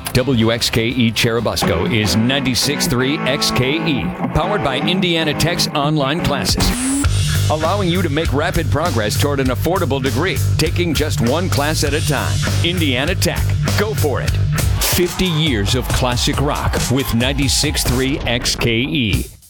WXKE Cherubusco is 96.3 XKE, powered by Indiana Tech's online classes, allowing you to make rapid progress toward an affordable degree, taking just one class at a time. Indiana Tech. Go for it. 50 years of classic rock with 96.3 XKE.